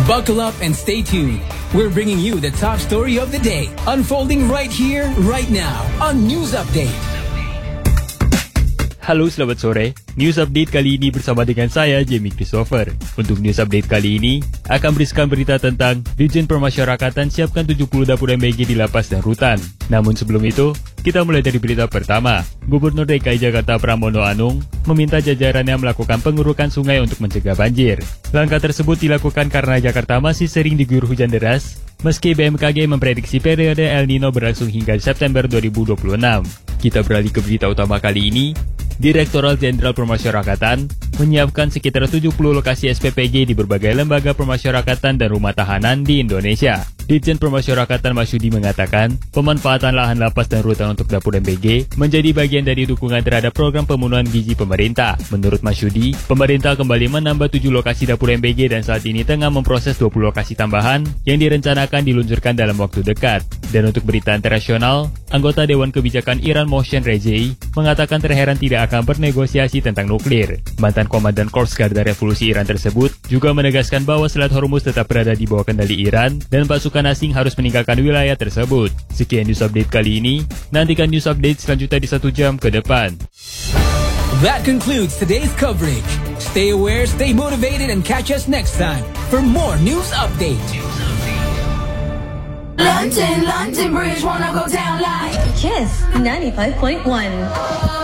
Buckle up and stay tuned. We're bringing you the top story of the day, unfolding right here, right now, on News Update. Halo, selamat sore. News Update kali ini bersama dengan saya, Jamie Christopher. Untuk News Update kali ini, akan berisikan berita tentang Dirjen Permasyarakatan siapkan 70 dapur MBG di lapas dan rutan. Namun sebelum itu, kita mulai dari berita pertama. Gubernur DKI Jakarta Pramono Anung meminta jajarannya melakukan pengurukan sungai untuk mencegah banjir. Langkah tersebut dilakukan karena Jakarta masih sering diguyur hujan deras, meski BMKG memprediksi periode El Nino berlangsung hingga September 2026. Kita beralih ke berita utama kali ini. Direktorat Jenderal Permasyarakatan menyiapkan sekitar 70 lokasi SPPG di berbagai lembaga permasyarakatan dan rumah tahanan di Indonesia. Dirjen Permasyarakatan Masyudi mengatakan, pemanfaatan lahan lapas dan rutan untuk dapur MBG menjadi bagian dari dukungan terhadap program pemenuhan gizi pemerintah. Menurut Masyudi, pemerintah kembali menambah 7 lokasi dapur MBG dan saat ini tengah memproses 20 lokasi tambahan yang direncanakan diluncurkan dalam waktu dekat. Dan untuk berita internasional, anggota Dewan Kebijakan Iran Mohsen Rezai mengatakan terheran tidak akan bernegosiasi tentang nuklir. Mantan Komandan Korps Garda Revolusi Iran tersebut juga menegaskan bahwa Selat Hormuz tetap berada di bawah kendali Iran dan pasukan asing harus meninggalkan wilayah tersebut. Sekian News Update kali ini, nantikan News Update selanjutnya di 1 jam ke depan. That concludes today's coverage. Stay aware, stay motivated, and catch us next time for more News Update. London Bridge, wanna go down like Kiss 95.1.